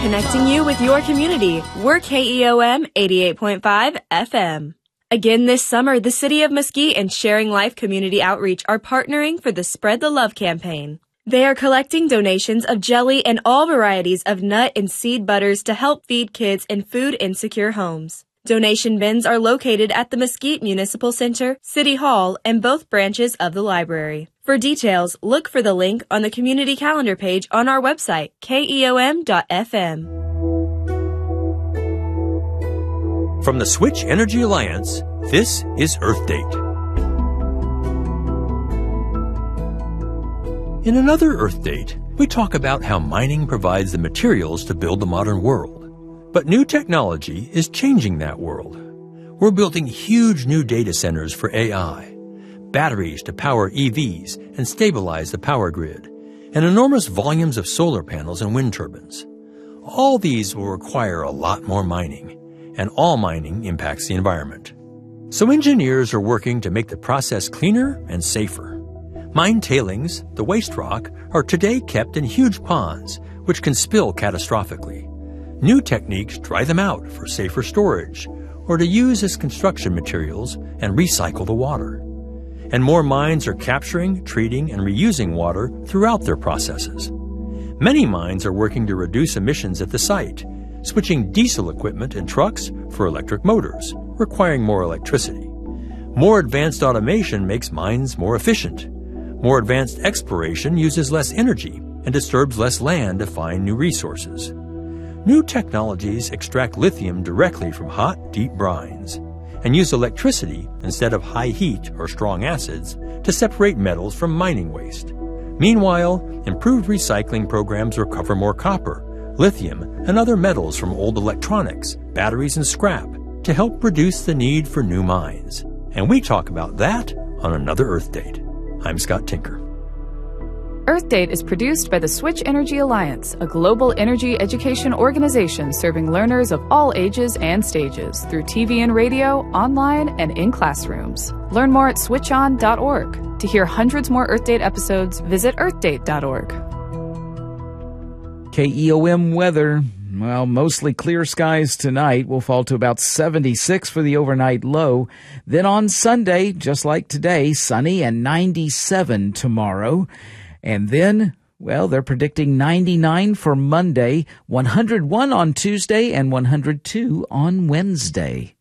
connecting you with your community. We're KEOM 88.5 FM. Again this summer, the City of Mesquite and Sharing Life Community Outreach are partnering for the Spread the Love campaign. They are collecting donations of jelly and all varieties of nut and seed butters to help feed kids in food-insecure homes. Donation bins are located at the Mesquite Municipal Center, City Hall, and both branches of the library. For details, look for the link on the community calendar page on our website, keom.fm. From the Switch Energy Alliance, this is Earth Date. In another Earth Date, we talk about how mining provides the materials to build the modern world. But new technology is changing that world. We're building huge new data centers for AI, batteries to power EVs and stabilize the power grid, and enormous volumes of solar panels and wind turbines. All these will require a lot more mining, and all mining impacts the environment. So engineers are working to make the process cleaner and safer. Mine tailings, the waste rock, are today kept in huge ponds, which can spill catastrophically. New techniques dry them out for safer storage, or to use as construction materials and recycle the water. And more mines are capturing, treating, and reusing water throughout their processes. Many mines are working to reduce emissions at the site, switching diesel equipment and trucks for electric motors, requiring more electricity. More advanced automation makes mines more efficient. More advanced exploration uses less energy and disturbs less land to find new resources. New technologies extract lithium directly from hot, deep brines and use electricity instead of high heat or strong acids to separate metals from mining waste. Meanwhile, improved recycling programs recover more copper, lithium, and other metals from old electronics, batteries, and scrap to help reduce the need for new mines. And we talk about that on another Earth Date. I'm Scott Tinker. Earth Date is produced by the Switch Energy Alliance, a global energy education organization serving learners of all ages and stages through TV and radio, online, and in classrooms. Learn more at switchon.org. To hear hundreds more Earth Date episodes, visit earthdate.org. KEOM weather. Well, mostly clear skies tonight. Will fall to about 76 for the overnight low. Then on Sunday, just like today, sunny and 97 tomorrow. And then, well, they're predicting 99 for Monday, 101 on Tuesday, and 102 on Wednesday.